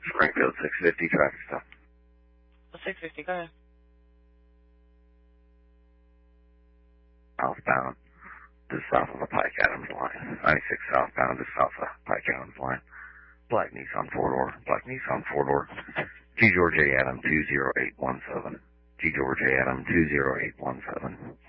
Springfield 650 traffic stop. 650, go ahead. Southbound to south of the Pike Adams line. 96 southbound to south of Pike Adams line. Black Nissan 4-door. Black Nissan 4-door. G. George A. Adam 20817. G. George A. Adam 20817.